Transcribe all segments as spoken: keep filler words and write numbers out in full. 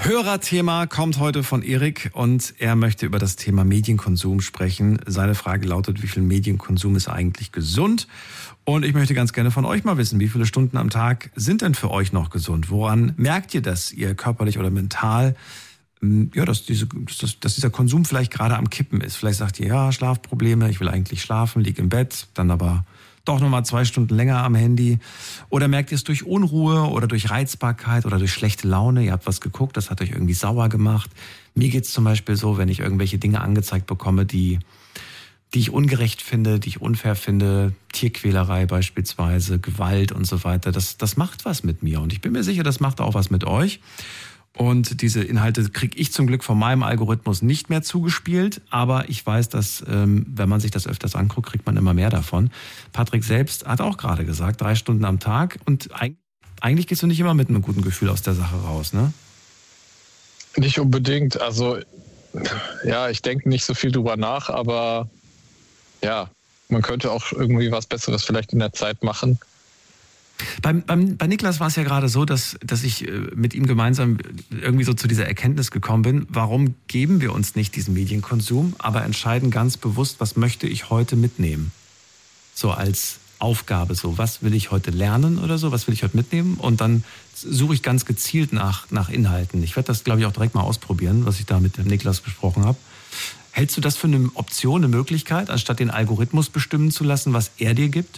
Hörerthema kommt heute von Erik und er möchte über das Thema Medienkonsum sprechen. Seine Frage lautet, wie viel Medienkonsum ist eigentlich gesund? Und ich möchte ganz gerne von euch mal wissen, wie viele Stunden am Tag sind denn für euch noch gesund? Woran merkt ihr, dass ihr körperlich oder mental, ja, dass, diese, dass, dass dieser Konsum vielleicht gerade am Kippen ist? Vielleicht sagt ihr, ja, Schlafprobleme, ich will eigentlich schlafen, lieg im Bett, dann aber doch nochmal zwei Stunden länger am Handy. Oder merkt ihr es durch Unruhe oder durch Reizbarkeit oder durch schlechte Laune? Ihr habt was geguckt, das hat euch irgendwie sauer gemacht. Mir geht's zum Beispiel so, wenn ich irgendwelche Dinge angezeigt bekomme, die, die ich ungerecht finde, die ich unfair finde, Tierquälerei beispielsweise, Gewalt und so weiter. Das, das macht was mit mir und ich bin mir sicher, das macht auch was mit euch. Und diese Inhalte kriege ich zum Glück von meinem Algorithmus nicht mehr zugespielt. Aber ich weiß, dass, ähm, wenn man sich das öfters anguckt, kriegt man immer mehr davon. Patrick selbst hat auch gerade gesagt, drei Stunden am Tag. Und eigentlich gehst du nicht immer mit einem guten Gefühl aus der Sache raus, ne? Nicht unbedingt. Also, ja, ich denke nicht so viel drüber nach. Aber ja, man könnte auch irgendwie was Besseres vielleicht in der Zeit machen. Beim, beim, bei Niklas war es ja gerade so, dass, dass ich mit ihm gemeinsam irgendwie so zu dieser Erkenntnis gekommen bin, warum geben wir uns nicht diesen Medienkonsum, aber entscheiden ganz bewusst, was möchte ich heute mitnehmen? So als Aufgabe, so was will ich heute lernen oder so, was will ich heute mitnehmen? Und dann suche ich ganz gezielt nach, nach Inhalten. Ich werde das, glaube ich, auch direkt mal ausprobieren, was ich da mit Niklas besprochen habe. Hältst du das für eine Option, eine Möglichkeit, anstatt den Algorithmus bestimmen zu lassen, was er dir gibt?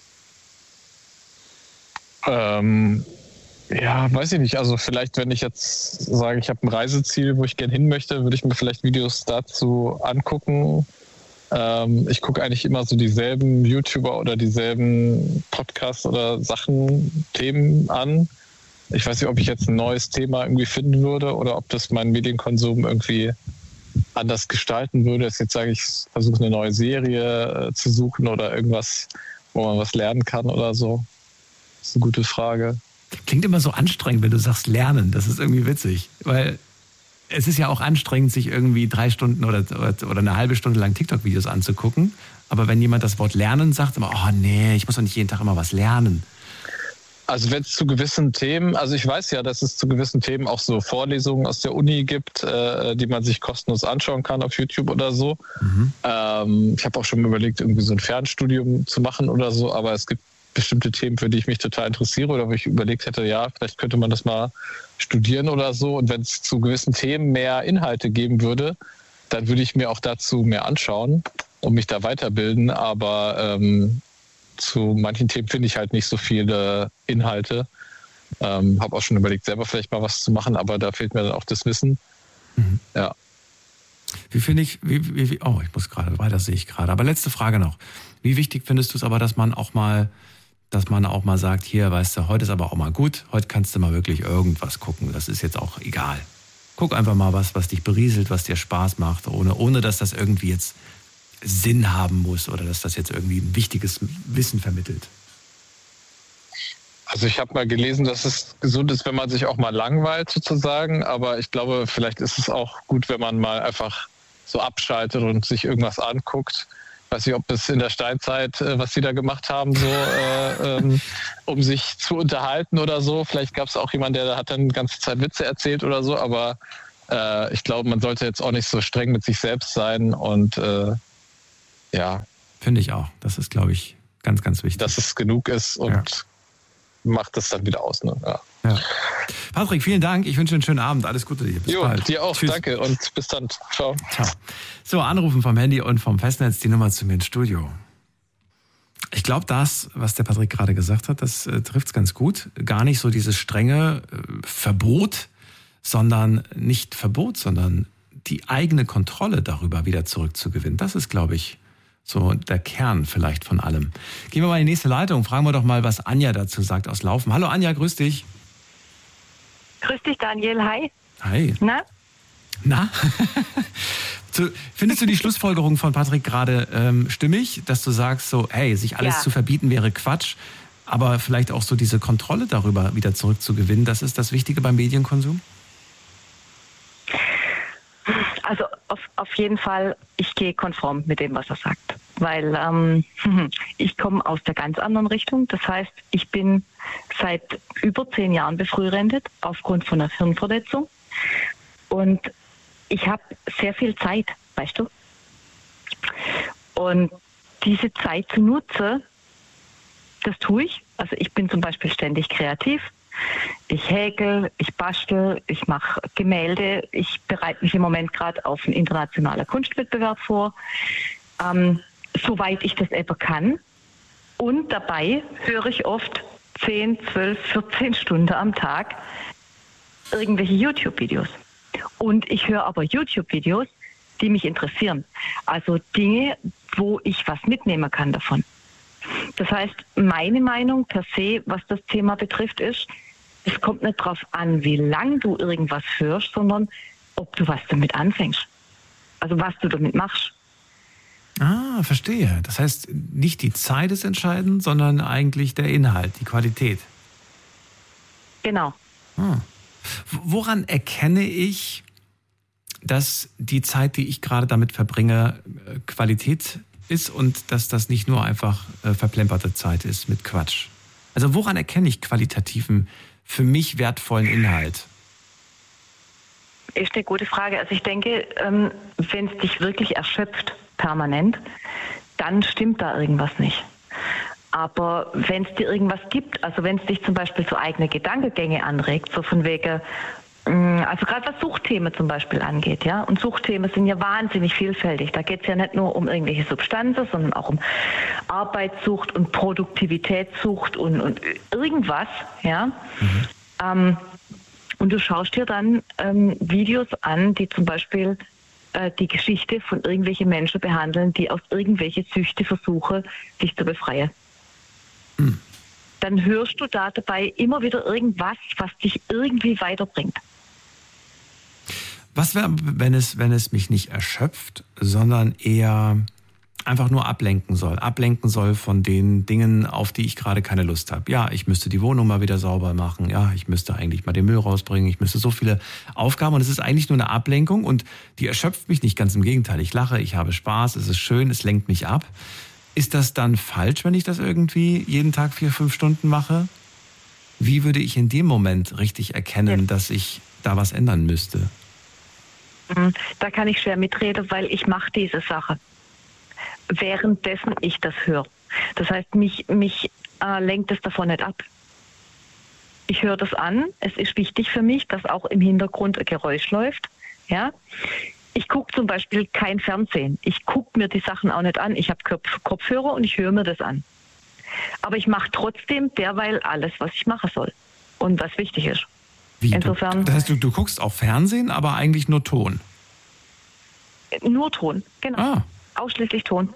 Ähm, ja, weiß ich nicht. Also vielleicht, wenn ich jetzt sage, ich habe ein Reiseziel, wo ich gerne hin möchte, würde ich mir vielleicht Videos dazu angucken. Ähm, ich gucke eigentlich immer so dieselben YouTuber oder dieselben Podcasts oder Sachen, Themen an. Ich weiß nicht, ob ich jetzt ein neues Thema irgendwie finden würde oder ob das meinen Medienkonsum irgendwie anders gestalten würde. Dass jetzt sage ich, versuche eine neue Serie äh, zu suchen oder irgendwas, wo man was lernen kann oder so. Das ist eine gute Frage. Klingt immer so anstrengend, wenn du sagst lernen. Das ist irgendwie witzig, weil es ist ja auch anstrengend, sich irgendwie drei Stunden oder, oder eine halbe Stunde lang TikTok-Videos anzugucken. Aber wenn jemand das Wort lernen sagt, immer, oh nee, ich muss doch nicht jeden Tag immer was lernen. Also wenn es zu gewissen Themen, also ich weiß ja, dass es zu gewissen Themen auch so Vorlesungen aus der Uni gibt, äh, die man sich kostenlos anschauen kann auf YouTube oder so. Mhm. Ähm, ich habe auch schon überlegt, irgendwie so ein Fernstudium zu machen oder so, aber es gibt bestimmte Themen, für die ich mich total interessiere oder wo ich überlegt hätte, ja, vielleicht könnte man das mal studieren oder so. Und wenn es zu gewissen Themen mehr Inhalte geben würde, dann würde ich mir auch dazu mehr anschauen und mich da weiterbilden. Aber ähm, zu manchen Themen finde ich halt nicht so viele Inhalte. Ähm, habe auch schon überlegt, selber vielleicht mal was zu machen, aber da fehlt mir dann auch das Wissen. Mhm. Ja. Wie finde ich, wie, wie, wie, oh, ich muss gerade, weiter sehe ich gerade. Aber letzte Frage noch. Wie wichtig findest du es aber, dass man auch mal dass man auch mal sagt, hier, weißt du, heute ist aber auch mal gut, heute kannst du mal wirklich irgendwas gucken, das ist jetzt auch egal. Guck einfach mal was, was dich berieselt, was dir Spaß macht, ohne, ohne dass das irgendwie jetzt Sinn haben muss oder dass das jetzt irgendwie ein wichtiges Wissen vermittelt. Also ich habe mal gelesen, dass es gesund ist, wenn man sich auch mal langweilt sozusagen, aber ich glaube, vielleicht ist es auch gut, wenn man mal einfach so abschaltet und sich irgendwas anguckt. Ich weiß nicht, ob das in der Steinzeit, was sie da gemacht haben, so äh, ähm, um sich zu unterhalten oder so. Vielleicht gab es auch jemanden, der hat dann die ganze Zeit Witze erzählt oder so, aber äh, ich glaube, man sollte jetzt auch nicht so streng mit sich selbst sein und äh, ja. Finde ich auch. Das ist, glaube ich, ganz, ganz wichtig. Dass es genug ist und ja. Macht das dann wieder aus. Ne? Ja. Ja. Patrick, vielen Dank. Ich wünsche einen schönen Abend. Alles Gute dir. Bis jo, bald. Dir auch. Tschüss. Danke und bis dann. Ciao. Ciao. So, anrufen vom Handy und vom Festnetz die Nummer zu mir ins Studio. Ich glaube, das, was der Patrick gerade gesagt hat, das äh, trifft es ganz gut. Gar nicht so dieses strenge äh, Verbot, sondern nicht Verbot, sondern die eigene Kontrolle darüber wieder zurückzugewinnen. Das ist, glaube ich, so der Kern vielleicht von allem. Gehen wir mal in die nächste Leitung. Fragen wir doch mal, was Anja dazu sagt aus Laufen. Hallo Anja, grüß dich. Grüß dich Daniel, hi. Hi. Na? Na? Findest du die Schlussfolgerung von Patrick gerade ähm, stimmig, dass du sagst so, hey, sich alles ja. zu verbieten wäre Quatsch, aber vielleicht auch so diese Kontrolle darüber wieder zurückzugewinnen, das ist das Wichtige beim Medienkonsum? Also auf, auf jeden Fall, ich gehe konform mit dem, was er sagt. Weil ähm, ich komme aus der ganz anderen Richtung. Das heißt, ich bin seit über zehn Jahren befrührentet aufgrund von einer Hirnverletzung. Und ich habe sehr viel Zeit, weißt du? Und diese Zeit zu nutzen, das tue ich. Also ich bin zum Beispiel ständig kreativ. Ich häkel, ich bastel, ich mache Gemälde. Ich bereite mich im Moment gerade auf einen internationalen Kunstwettbewerb vor, ähm, soweit ich das eben kann. Und dabei höre ich oft zehn, zwölf, vierzehn Stunden am Tag irgendwelche YouTube-Videos. Und ich höre aber YouTube-Videos, die mich interessieren. Also Dinge, wo ich was mitnehmen kann davon. Das heißt, meine Meinung per se, was das Thema betrifft, ist, es kommt nicht darauf an, wie lang du irgendwas hörst, sondern ob du was damit anfängst. Also was du damit machst. Ah, verstehe. Das heißt, nicht die Zeit ist entscheidend, sondern eigentlich der Inhalt, die Qualität. Genau. Ah. Woran erkenne ich, dass die Zeit, die ich gerade damit verbringe, Qualität ist und dass das nicht nur einfach äh, verplemperte Zeit ist mit Quatsch? Also woran erkenne ich qualitativen, für mich wertvollen Inhalt? Ist eine gute Frage. Also ich denke, ähm, wenn es dich wirklich erschöpft, permanent, dann stimmt da irgendwas nicht. Aber wenn es dir irgendwas gibt, also wenn es dich zum Beispiel zu eigene Gedankengänge anregt, so von wegen, also gerade was Suchthemen zum Beispiel angeht, ja, und Suchthemen sind ja wahnsinnig vielfältig. Da geht es ja nicht nur um irgendwelche Substanzen, sondern auch um Arbeitssucht und Produktivitätssucht und, und irgendwas, ja. Mhm. Ähm, und du schaust dir dann ähm, Videos an, die zum Beispiel äh, die Geschichte von irgendwelchen Menschen behandeln, die aus irgendwelche Süchte versuchen, sich zu befreien. Mhm. Dann hörst du da dabei immer wieder irgendwas, was dich irgendwie weiterbringt. Was wäre, wenn es, wenn es mich nicht erschöpft, sondern eher einfach nur ablenken soll? Ablenken soll von den Dingen, auf die ich gerade keine Lust habe. Ja, ich müsste die Wohnung mal wieder sauber machen. Ja, ich müsste eigentlich mal den Müll rausbringen. Ich müsste so viele Aufgaben. Und es ist eigentlich nur eine Ablenkung und die erschöpft mich nicht, ganz im Gegenteil. Ich lache, ich habe Spaß, es ist schön, es lenkt mich ab. Ist das dann falsch, wenn ich das irgendwie jeden Tag vier, fünf Stunden mache? Wie würde ich in dem Moment richtig erkennen, ja, dass ich da was ändern müsste? Da kann ich schwer mitreden, weil ich mache diese Sache, währenddessen ich das höre. Das heißt, mich, mich äh, lenkt es davon nicht ab. Ich höre das an. Es ist wichtig für mich, dass auch im Hintergrund ein Geräusch läuft. Ja? Ich gucke zum Beispiel kein Fernsehen. Ich gucke mir die Sachen auch nicht an. Ich habe Kopfhörer und ich höre mir das an. Aber ich mache trotzdem derweil alles, was ich machen soll und was wichtig ist. Wie? Insofern, du, das heißt, du, du guckst auch Fernsehen, aber eigentlich nur Ton? Nur Ton, genau. Ah. Ausschließlich Ton.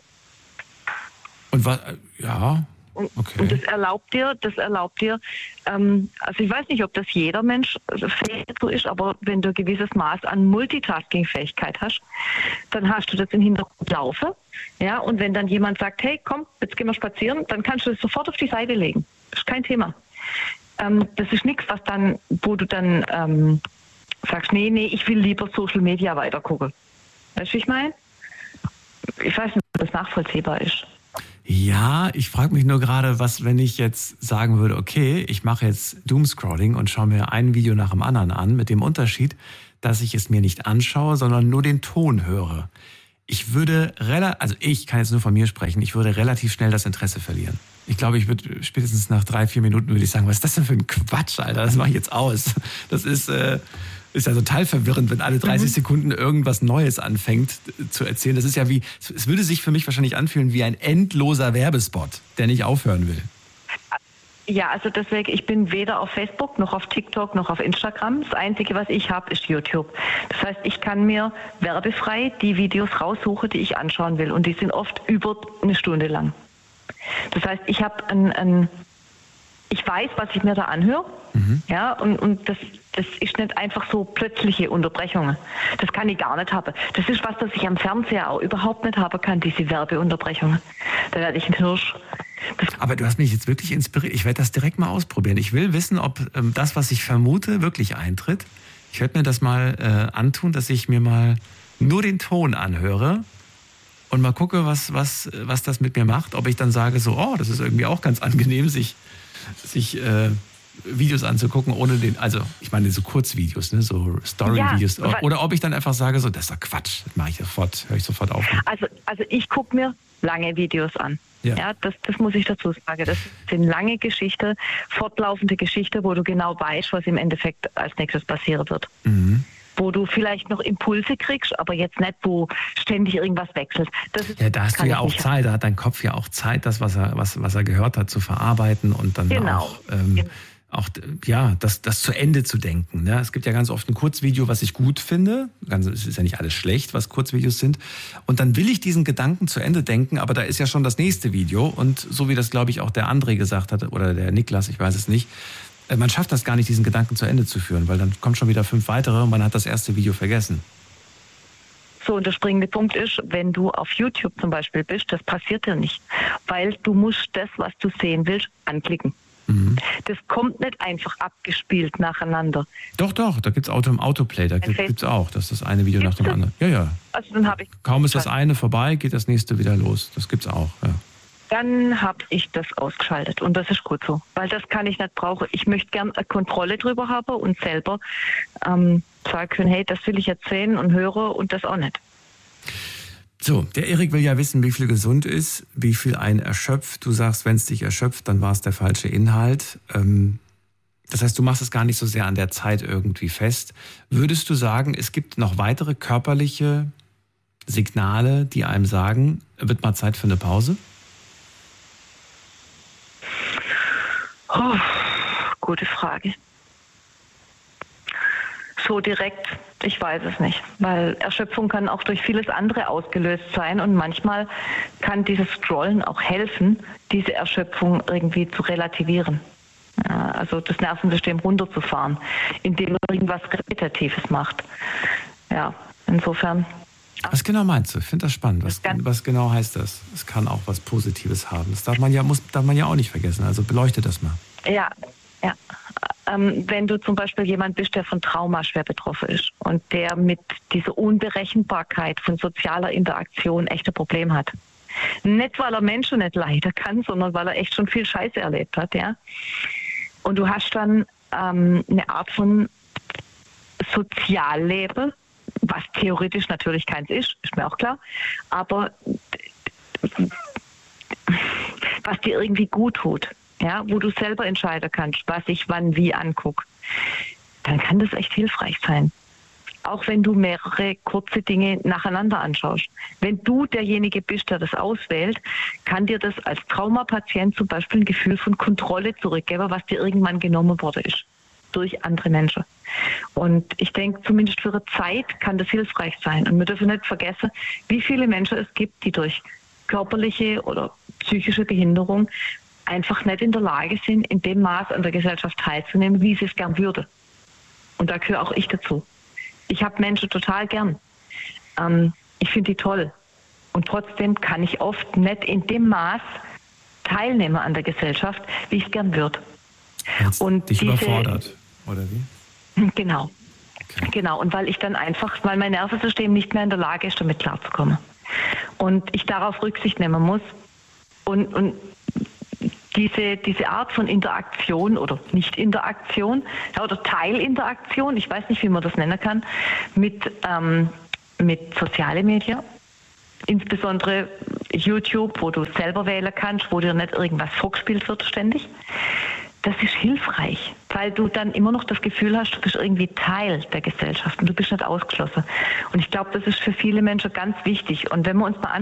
Und was, ja, okay. Und das erlaubt dir, das erlaubt dir, ähm, also ich weiß nicht, ob das jeder Mensch fähig so ist, aber wenn du ein gewisses Maß an Multitasking-Fähigkeit hast, dann hast du das im Hintergrund laufen. Ja, und wenn dann jemand sagt, hey, komm, jetzt gehen wir spazieren, dann kannst du das sofort auf die Seite legen. Das ist kein Thema. Ähm, das ist nichts, was dann, wo du dann ähm, sagst, nee, nee, ich will lieber Social Media weitergucken. Weißt du, wie ich meine? Ich weiß nicht, ob das nachvollziehbar ist. Ja, ich frage mich nur gerade, was, wenn ich jetzt sagen würde, okay, ich mache jetzt Doomscrolling und schaue mir ein Video nach dem anderen an, mit dem Unterschied, dass ich es mir nicht anschaue, sondern nur den Ton höre. Ich würde, also ich kann jetzt nur von mir sprechen, ich würde relativ schnell das Interesse verlieren. Ich glaube, ich würde spätestens nach drei, vier Minuten würde ich sagen, was ist das denn für ein Quatsch, Alter, das mache ich jetzt aus. Das ist, äh, ist ja total verwirrend, wenn alle dreißig mhm. Sekunden irgendwas Neues anfängt zu erzählen. Das ist ja wie, es würde sich für mich wahrscheinlich anfühlen wie ein endloser Werbespot, der nicht aufhören will. Ja, also deswegen, ich bin weder auf Facebook, noch auf TikTok, noch auf Instagram. Das Einzige, was ich habe, ist YouTube. Das heißt, ich kann mir werbefrei die Videos raussuchen, die ich anschauen will. Und die sind oft über eine Stunde lang. Das heißt, ich habe ein, ein ich weiß, was ich mir da anhöre. Mhm. Ja, und, und das, das ist nicht einfach so plötzliche Unterbrechungen. Das kann ich gar nicht haben. Das ist was, das ich am Fernseher auch überhaupt nicht haben kann, diese Werbeunterbrechungen. Da werde ich ein Hirsch. Das Aber du hast mich jetzt wirklich inspiriert. Ich werde das direkt mal ausprobieren. Ich will wissen, ob ähm, das, was ich vermute, wirklich eintritt. Ich werde mir das mal äh, antun, dass ich mir mal nur den Ton anhöre und mal gucke, was, was, was das mit mir macht. Ob ich dann sage so, oh, das ist irgendwie auch ganz angenehm, sich, sich äh, Videos anzugucken, ohne den, also ich meine so Kurzvideos, ne, so Story-Videos. Ja, oder ob ich dann einfach sage, so, das ist doch Quatsch, das mache ich sofort, höre ich sofort auf. Also, also ich gucke mir lange Videos an. Ja, ja das, das muss ich dazu sagen. Das sind lange Geschichten, fortlaufende Geschichten, wo du genau weißt, was im Endeffekt als nächstes passieren wird. Mhm. Wo du vielleicht noch Impulse kriegst, aber jetzt nicht, wo ständig irgendwas wechselt. Das ist, ja, da hast du ja auch Zeit, da hat dein Kopf ja auch Zeit, das, was er, was, was er gehört hat, zu verarbeiten und dann genau. auch, ähm, genau. auch ja, das, das zu Ende zu denken. Ne? Es gibt ja ganz oft ein Kurzvideo, was ich gut finde. Ganz, es ist ja nicht alles schlecht, was Kurzvideos sind. Und dann will ich diesen Gedanken zu Ende denken, aber da ist ja schon das nächste Video. Und so wie das, glaube ich, auch der André gesagt hat, oder der Niklas, ich weiß es nicht, man schafft das gar nicht, diesen Gedanken zu Ende zu führen, weil dann kommen schon wieder fünf weitere und man hat das erste Video vergessen. So, und der springende Punkt ist, wenn du auf YouTube zum Beispiel bist, das passiert dir nicht, weil du musst das, was du sehen willst, anklicken. Mhm. Das kommt nicht einfach abgespielt nacheinander. Doch, doch, da gibt es Auto im Autoplay, da gibt es auch, das ist das eine Video gibt's nach dem anderen. Ja, ja. Also dann habe ich Kaum ist das eine vorbei, geht das nächste wieder los. Das gibt's auch, ja. Dann habe ich das ausgeschaltet und das ist gut so, weil das kann ich nicht brauchen. Ich möchte gerne eine Kontrolle drüber haben und selber ähm, sagen können, hey, das will ich jetzt sehen und höre und das auch nicht. So, der Erik will ja wissen, wie viel gesund ist, wie viel einen erschöpft. Du sagst, wenn es dich erschöpft, dann war es der falsche Inhalt. Ähm, das heißt, du machst es gar nicht so sehr an der Zeit irgendwie fest. Würdest du sagen, es gibt noch weitere körperliche Signale, die einem sagen, wird mal Zeit für eine Pause? Oh, gute Frage. So direkt, ich weiß es nicht, weil Erschöpfung kann auch durch vieles andere ausgelöst sein und manchmal kann dieses Scrollen auch helfen, diese Erschöpfung irgendwie zu relativieren. Ja, also das Nervensystem runterzufahren, indem man irgendwas Repetitives macht. Ja, insofern. Was genau meinst du? Ich finde das spannend. Was, was genau heißt das? Es kann auch was Positives haben. Das darf man ja, muss, darf man ja auch nicht vergessen. Also beleuchte das mal. Ja, ja. Ähm, wenn du zum Beispiel jemand bist, der von Trauma schwer betroffen ist und der mit dieser Unberechenbarkeit von sozialer Interaktion echt ein Problem hat. Nicht, weil er Menschen nicht leiden kann, sondern weil er echt schon viel Scheiße erlebt hat, ja. Und du hast dann ähm, eine Art von Sozialleben, was theoretisch natürlich keins ist, ist mir auch klar, aber was dir irgendwie gut tut, ja, wo du selber entscheiden kannst, was ich wann wie angucke, dann kann das echt hilfreich sein. Auch wenn du mehrere kurze Dinge nacheinander anschaust. Wenn du derjenige bist, der das auswählt, kann dir das als Traumapatient zum Beispiel ein Gefühl von Kontrolle zurückgeben, was dir irgendwann genommen worden ist durch andere Menschen. Und ich denke, zumindest für eine Zeit kann das hilfreich sein. Und wir dürfen nicht vergessen, wie viele Menschen es gibt, die durch körperliche oder psychische Behinderung einfach nicht in der Lage sind, in dem Maß an der Gesellschaft teilzunehmen, wie sie es gern würde. Und da gehöre auch ich dazu. Ich habe Menschen total gern. Ähm, ich finde die toll. Und trotzdem kann ich oft nicht in dem Maß teilnehmen an der Gesellschaft, wie ich es gern würde. Und dich diese, überfordert, oder wie? Genau. Okay. Genau. Und weil ich dann einfach, weil mein Nervensystem nicht mehr in der Lage ist, damit klarzukommen. Und ich darauf Rücksicht nehmen muss. Und, und diese, diese Art von Interaktion oder Nicht-Interaktion oder Teilinteraktion, ich weiß nicht, wie man das nennen kann, mit, ähm, mit sozialen Medien, insbesondere YouTube, wo du selber wählen kannst, wo dir nicht irgendwas vorgespielt wird ständig, das ist hilfreich, weil du dann immer noch das Gefühl hast, du bist irgendwie Teil der Gesellschaft und du bist nicht ausgeschlossen. Und ich glaube, das ist für viele Menschen ganz wichtig. Und wenn wir uns mal